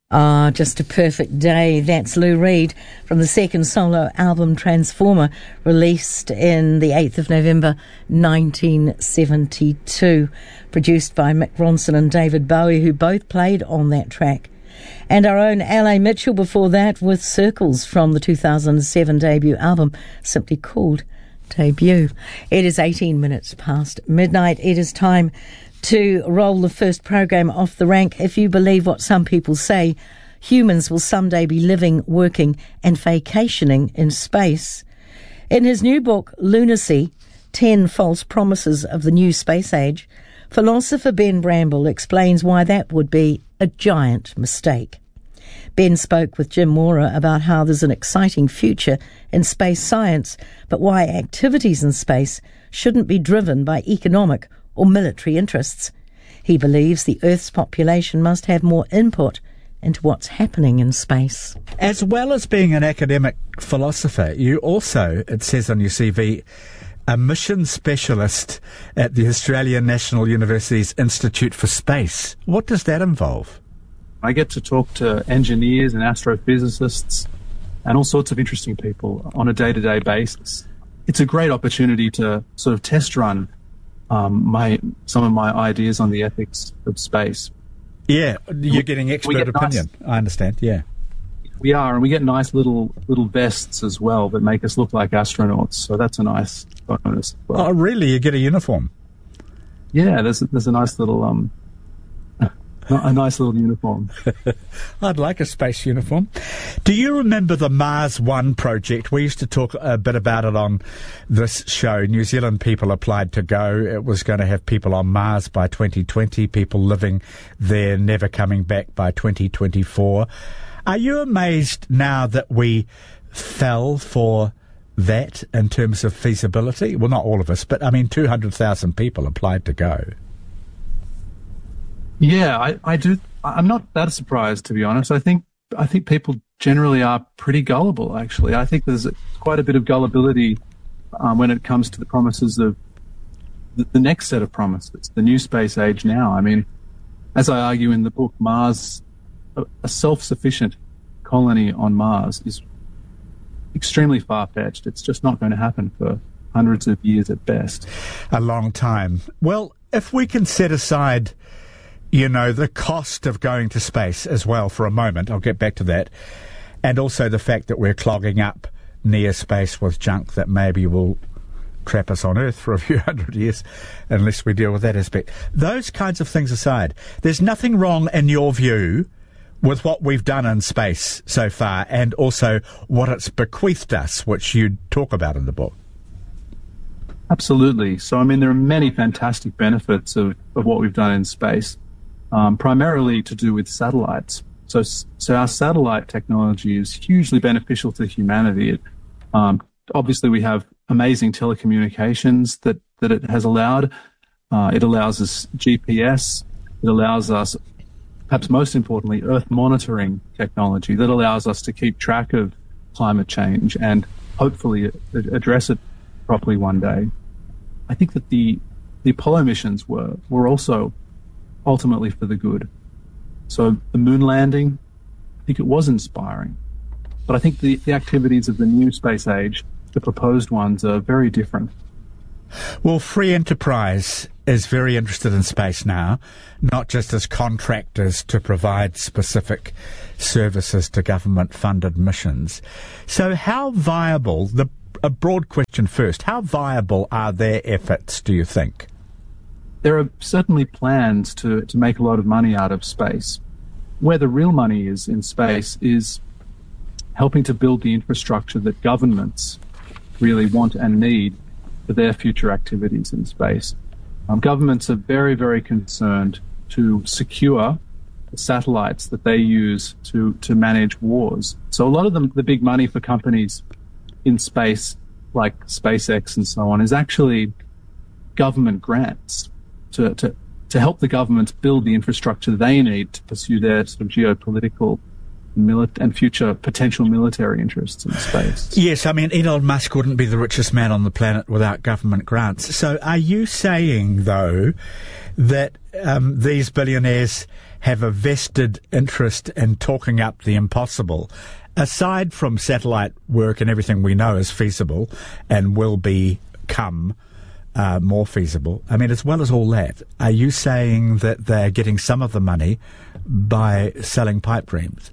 Ah, Just a Perfect Day. That's Lou Reed from the second solo album Transformer, released in the 8th of November 1972, produced by Mick Ronson and David Bowie, who both played on that track. And our own L.A. Mitchell before that with Circles from the 2007 debut album, simply called Debut. It is 18 minutes past midnight. It is time to roll the first program off the rank. If you believe what some people say, humans will someday be living, working and vacationing in space. In his new book, Lunacy, 10 False Promises of the New Space Age, philosopher Ben Bramble explains why that would be a giant mistake. Ben spoke with Jim Mora about how there's an exciting future in space science, but why activities in space shouldn't be driven by economic or military interests. He believes the Earth's population must have more input into what's happening in space. As well as being an academic philosopher, you also, it says on your CV, a mission specialist at the Australian National University's Institute for Space. What does that involve? I get to talk to engineers and astrophysicists and all sorts of interesting people on a day-to-day basis. It's a great opportunity to sort of test run some of my ideas on the ethics of space. Yeah, you're getting expert opinion. I understand, yeah. We are, and we get nice little vests as well that make us look like astronauts, so that's a nice bonus as well. Oh, really? You get a uniform? Yeah, there's a nice little uniform. I'd like a space uniform. Do you remember the Mars One project? We used to talk a bit about it on this show. New Zealand people applied to go. It was going to have people on Mars by 2020, people living there, never coming back by 2024. Are you amazed now that we fell for that in terms of feasibility? Well, not all of us, but I mean 200,000 people applied to go. Yeah, I do. I'm not that surprised, to be honest. I think people generally are pretty gullible, actually. I think there's quite a bit of gullibility when it comes to the promises of the next set of promises, the new space age now. I mean, as I argue in the book, Mars, a self-sufficient colony on Mars is extremely far-fetched. It's just not going to happen for hundreds of years at best. A long time. Well, if we can set aside, you know, the cost of going to space as well for a moment, I'll get back to that, and also the fact that we're clogging up near space with junk that maybe will trap us on Earth for a few hundred years unless we deal with that aspect. Those kinds of things aside, there's nothing wrong, in your view, with what we've done in space so far and also what it's bequeathed us, which you talk about in the book. Absolutely. So, I mean, there are many fantastic benefits of what we've done in space, primarily to do with satellites. So our satellite technology is hugely beneficial to humanity. Obviously, we have amazing telecommunications that it has allowed. It allows us GPS. It allows us, perhaps most importantly, Earth monitoring technology that allows us to keep track of climate change and hopefully address it properly one day. I think that the Apollo missions were also ultimately for the good. So the moon landing, I think it was inspiring. But I think the activities of the new space age, the proposed ones, are very different. Well, Free Enterprise is very interested in space now, not just as contractors to provide specific services to government-funded missions. So how viable, a broad question first, how viable are their efforts, do you think? There are certainly plans to make a lot of money out of space. Where the real money is in space is helping to build the infrastructure that governments really want and need for their future activities in space. Governments are very, very concerned to secure the satellites that they use to manage wars. So a lot of the big money for companies in space, like SpaceX and so on, is actually government grants to help the governments build the infrastructure they need to pursue their sort of geopolitical and future potential military interests in space. Yes, I mean, Elon Musk wouldn't be the richest man on the planet without government grants. So are you saying, though, that these billionaires have a vested interest in talking up the impossible. Aside from satellite work and everything we know is feasible and will become more feasible, I mean, as well as all that, are you saying that they're getting some of the money by selling pipe dreams?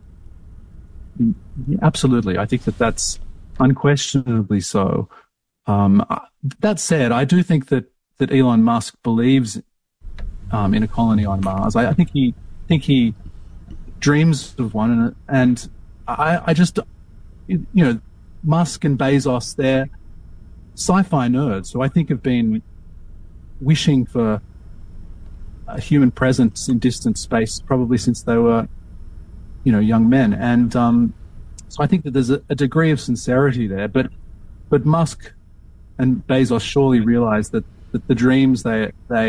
Absolutely. I think that that's unquestionably so. That said, I do think that Elon Musk believes in a colony on Mars. I think he dreams of one, and I just, Musk and Bezos, they're sci-fi nerds who I think have been wishing for a human presence in distant space probably since they were, young men. And so I think that there's a degree of sincerity there. But Musk and Bezos surely realize that the dreams they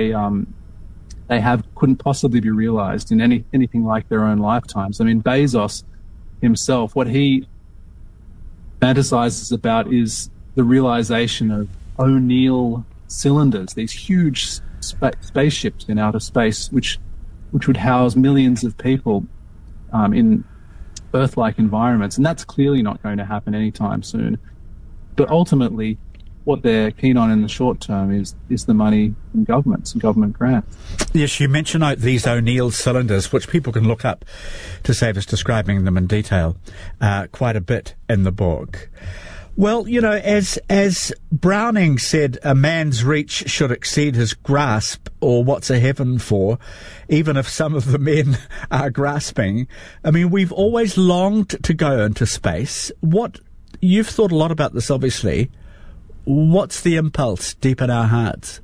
have couldn't possibly be realized in anything like their own lifetimes. I mean, Bezos himself, what he fantasizes about is the realization of O'Neill cylinders, these huge spaceships in outer space, which would house millions of people in Earth-like environments, and that's clearly not going to happen anytime soon. But ultimately, what they're keen on in the short term is the money from governments and government grants. Yes, you mention these O'Neill cylinders, which people can look up to save us describing them in detail quite a bit in the book. Well, as Browning said, a man's reach should exceed his grasp, or what's a heaven for, even if some of the men are grasping. I mean, we've always longed to go into space. You've thought a lot about this, obviously. What's the impulse deep in our hearts?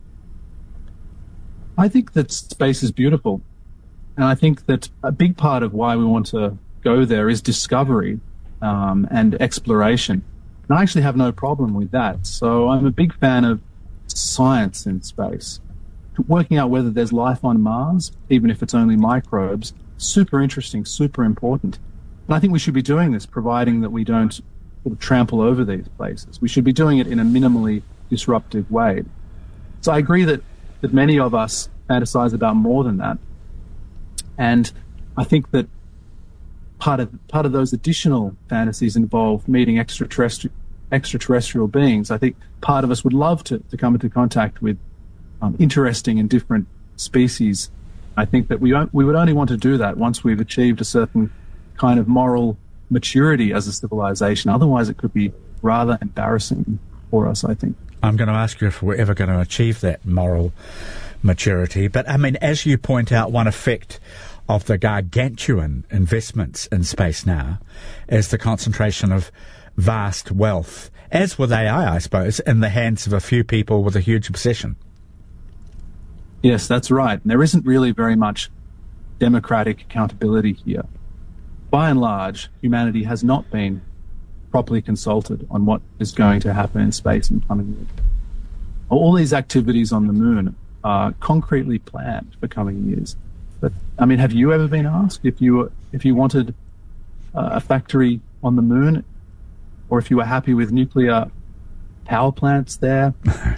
I think that space is beautiful. And I think that a big part of why we want to go there is discovery and exploration. And I actually have no problem with that. So I'm a big fan of science in space. Working out whether there's life on Mars, even if it's only microbes, super interesting, super important. And I think we should be doing this, providing that we don't sort of trample over these places. We should be doing it in a minimally disruptive way. So I agree that many of us fantasize about more than that. And I think that part of those additional fantasies involve meeting extraterrestrial beings. I think part of us would love to come into contact with interesting and different species. I think that we would only want to do that once we've achieved a certain kind of moral maturity as a civilization. Otherwise, it could be rather embarrassing for us, I think. I'm going to ask you if we're ever going to achieve that moral maturity. But, I mean, as you point out, one effect of the gargantuan investments in space now is the concentration of vast wealth, as with AI, I suppose, in the hands of a few people with a huge obsession. Yes, that's right. And there isn't really very much democratic accountability here. By and large, humanity has not been properly consulted on what is going to happen in space in coming years. All these activities on the moon are concretely planned for coming years. But, I mean, have you ever been asked if you wanted a factory on the moon, or if you were happy with nuclear power plants there?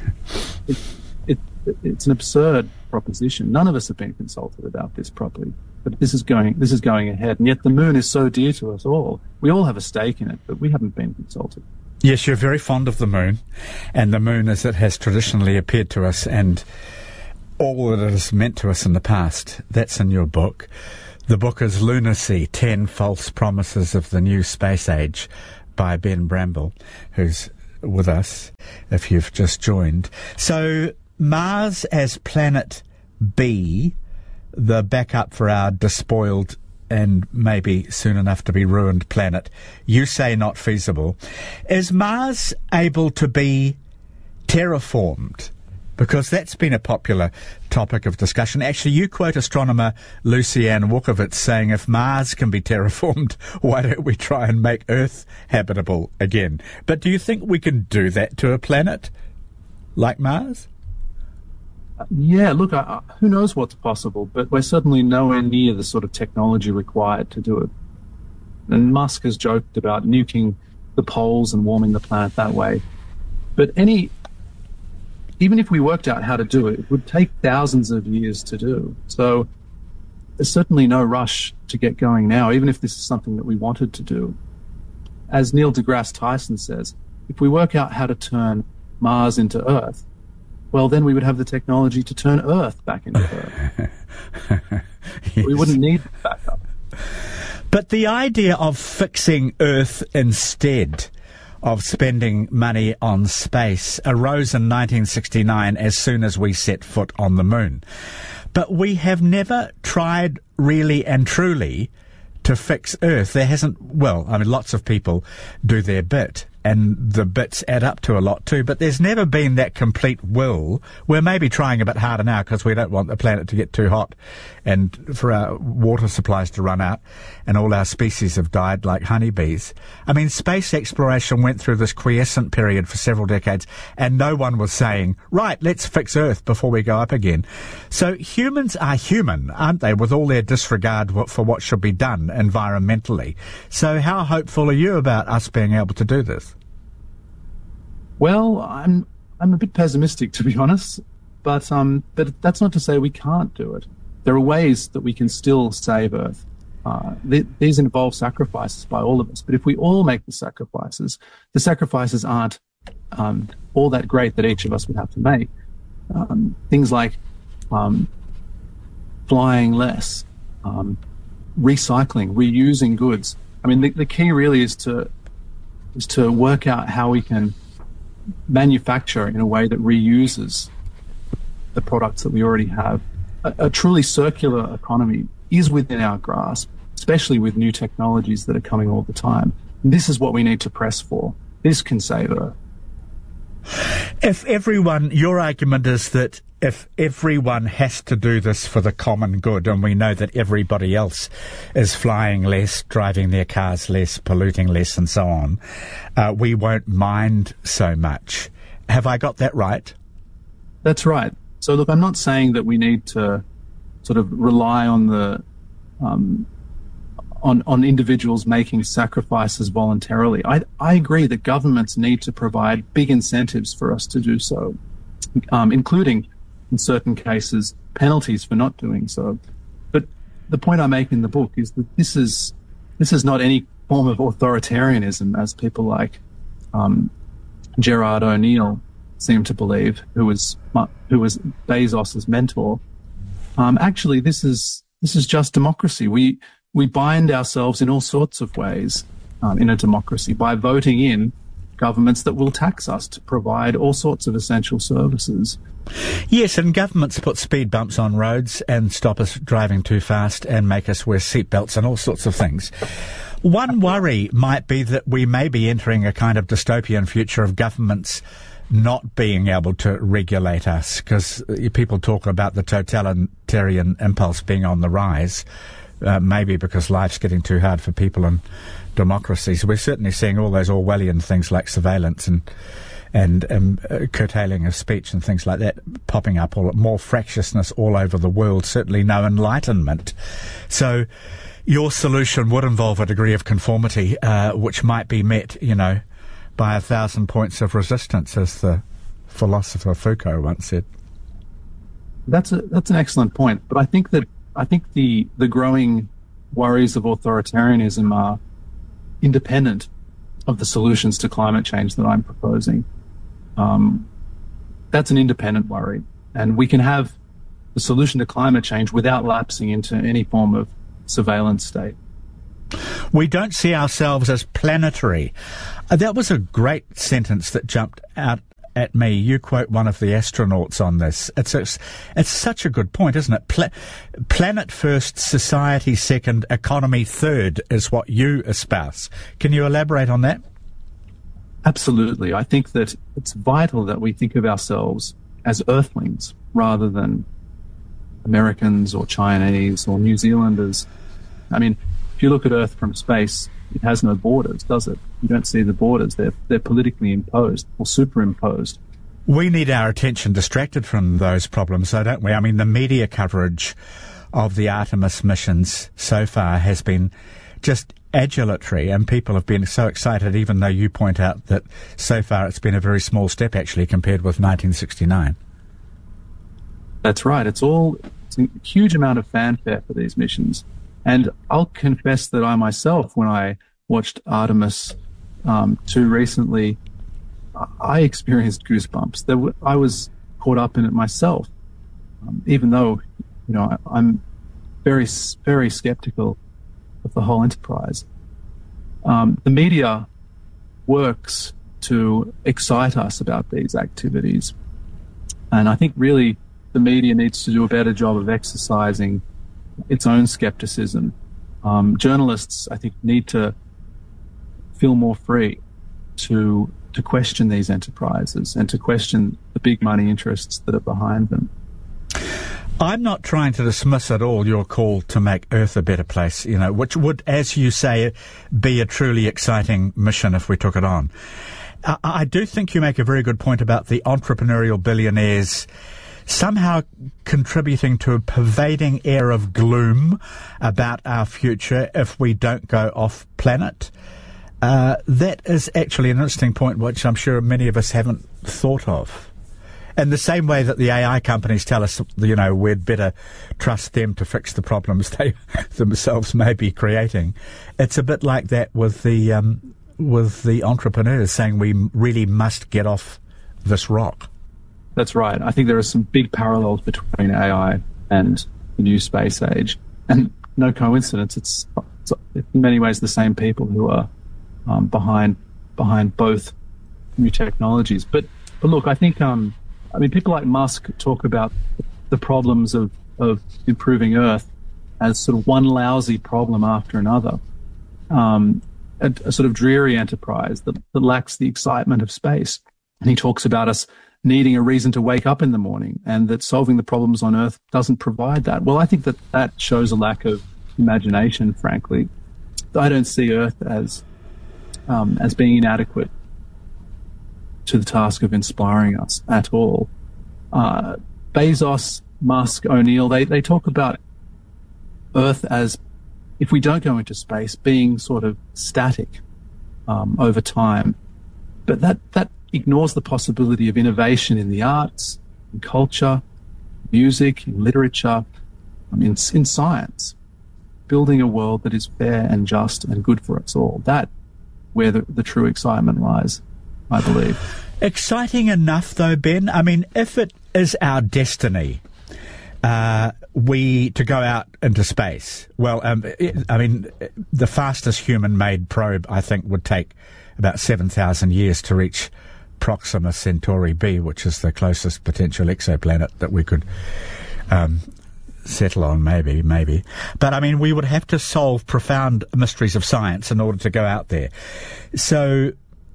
It's an absurd proposition. None of us have been consulted about this properly. But this is going ahead, and yet the moon is so dear to us all. We all have a stake in it, but we haven't been consulted. Yes, you're very fond of the moon, and the moon as it has traditionally appeared to us, and all that it has meant to us in the past. That's in your book. The book is Lunacy, 10 False Promises of the New Space Age by Ben Bramble, who's with us, if you've just joined. So, Mars as Planet B, the backup for our despoiled and maybe soon enough to be ruined planet, you say not feasible. Is Mars able to be terraformed? Because that's been a popular topic of discussion. Actually, you quote astronomer Lucianne Wukowitz saying, if Mars can be terraformed, why don't we try and make Earth habitable again? But do you think we can do that to a planet like Mars? Yeah, look, who knows what's possible, but we're certainly nowhere near the sort of technology required to do it. And Musk has joked about nuking the poles and warming the planet that way. But any even if we worked out how to do it, it would take thousands of years to do. So there's certainly no rush to get going now, even if this is something that we wanted to do. As Neil deGrasse Tyson says, if we work out how to turn Mars into Earth, well, then we would have the technology to turn Earth back into Earth. Yes. We wouldn't need backup. But the idea of fixing Earth instead of spending money on space arose in 1969 as soon as we set foot on the moon. But we have never tried really and truly to fix Earth. There hasn't, well, I mean, lots of people do their bit, and the bits add up to a lot too, but there's never been that complete will. We're maybe trying a bit harder now because we don't want the planet to get too hot and for our water supplies to run out, and all our species have died like honeybees. I mean, space exploration went through this quiescent period for several decades, and no one was saying, right, let's fix Earth before we go up again. So humans are human, aren't they, with all their disregard for what should be done environmentally. So how hopeful are you about us being able to do this? Well, I'm a bit pessimistic, to be honest, but that's not to say we can't do it. There are ways that we can still save Earth. These involve sacrifices by all of us, but if we all make the sacrifices aren't all that great that each of us would have to make. Things like flying less, recycling, reusing goods. I mean, the key really is to work out how we can manufacture in a way that reuses the products that we already have. A truly circular economy is within our grasp, especially with new technologies that are coming all the time. And this is what we need to press for. This can save Earth. Your argument is that if everyone has to do this for the common good, and we know that everybody else is flying less, driving their cars less, polluting less, and so on, we won't mind so much. Have I got that right? That's right. So look, I'm not saying that we need to sort of rely on the on individuals making sacrifices voluntarily. I agree that governments need to provide big incentives for us to do so, including, in certain cases, penalties for not doing so. But the point I make in the book is that this is not any form of authoritarianism, as people like Gerard O'Neill seem to believe, who was Bezos's mentor. Actually, this is just democracy. We bind ourselves in all sorts of ways in a democracy by voting in governments that will tax us to provide all sorts of essential services. Yes, and governments put speed bumps on roads and stop us driving too fast and make us wear seatbelts and all sorts of things. One worry might be that we may be entering a kind of dystopian future of governments not being able to regulate us, because people talk about the totalitarian impulse being on the rise, maybe because life's getting too hard for people in democracies. We're certainly seeing all those Orwellian things like surveillance and curtailing of speech and things like that popping up, more fractiousness all over the world, certainly no enlightenment. So your solution would involve a degree of conformity, which might be met, by 1,000 points of resistance, as the philosopher Foucault once said. That's an excellent point, but I think the growing worries of authoritarianism are independent of the solutions to climate change that I'm proposing. That's an independent worry, and we can have the solution to climate change without lapsing into any form of surveillance state. We don't see ourselves as planetary. That was a great sentence that jumped out at me. You quote one of the astronauts on this. It's such a good point, isn't it? Planet first, society second, economy third is what you espouse. Can you elaborate on that? Absolutely. I think that it's vital that we think of ourselves as Earthlings rather than Americans or Chinese or New Zealanders. I mean, if you look at Earth from space, it has no borders, does it? You don't see the borders. They're politically imposed or superimposed. We need our attention distracted from those problems, though, don't we? I mean, the media coverage of the Artemis missions so far has been just adulatory, and people have been so excited, even though you point out that so far it's been a very small step, actually, compared with 1969. That's right. It's a huge amount of fanfare for these missions. And I'll confess that I myself, when I watched Artemis 2 recently, I experienced goosebumps. I was caught up in it myself, even though, I'm very, very skeptical of the whole enterprise. The media works to excite us about these activities. And I think really the media needs to do a better job of exercising its own skepticism. Journalists, I think, need to feel more free to question these enterprises and to question the big money interests that are behind them. I'm not trying to dismiss at all your call to make Earth a better place, which would, as you say, be a truly exciting mission if we took it on. I do think you make a very good point about the entrepreneurial billionaires somehow contributing to a pervading air of gloom about our future if we don't go off planet. That is actually an interesting point, which I'm sure many of us haven't thought of. In the same way that the AI companies tell us, we'd better trust them to fix the problems they themselves may be creating. It's a bit like that with the entrepreneurs saying we really must get off this rock. That's right. I think there are some big parallels between AI and the new space age. And no coincidence, it's in many ways the same people who are behind both new technologies. But look, I think people like Musk talk about the problems of improving Earth as sort of one lousy problem after another, a sort of dreary enterprise that lacks the excitement of space. And he talks about us needing a reason to wake up in the morning, and that solving the problems on Earth doesn't provide that. Well, I think that shows a lack of imagination, frankly. I don't see Earth as being inadequate to the task of inspiring us at all. Bezos, Musk, O'Neill, they talk about Earth as, if we don't go into space, being sort of static over time. But that ignores the possibility of innovation in the arts, in culture, music, in literature, in science, building a world that is fair and just and good for us all. That where the true excitement lies, I believe. Exciting enough, though, Ben? I mean, if it is our destiny to go out into space, well, the fastest human-made probe, I think, would take about 7,000 years to reach Proxima Centauri b, which is the closest potential exoplanet that we could settle on, maybe. But, we would have to solve profound mysteries of science in order to go out there. So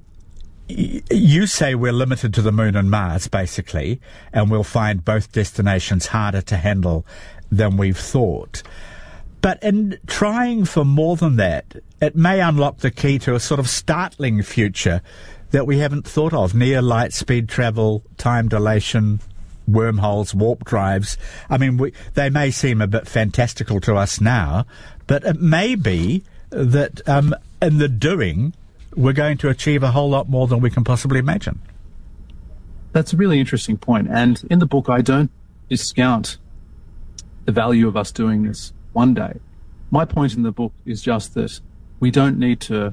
you say we're limited to the Moon and Mars, basically, and we'll find both destinations harder to handle than we've thought. But in trying for more than that, it may unlock the key to a sort of startling future that we haven't thought of. Near light speed travel, time dilation, wormholes, warp drives. They may seem a bit fantastical to us now, but it may be that in the doing, we're going to achieve a whole lot more than we can possibly imagine. That's a really interesting point. And in the book, I don't discount the value of us doing this one day. My point in the book is just that we don't need to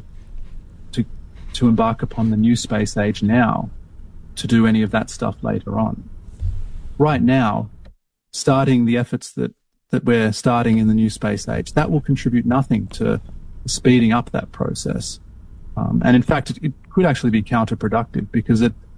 embark upon the new space age now to do any of that stuff later on. Right now, starting the efforts that we're starting in the new space age, that will contribute nothing to speeding up that process. And in fact, it could actually be counterproductive, because it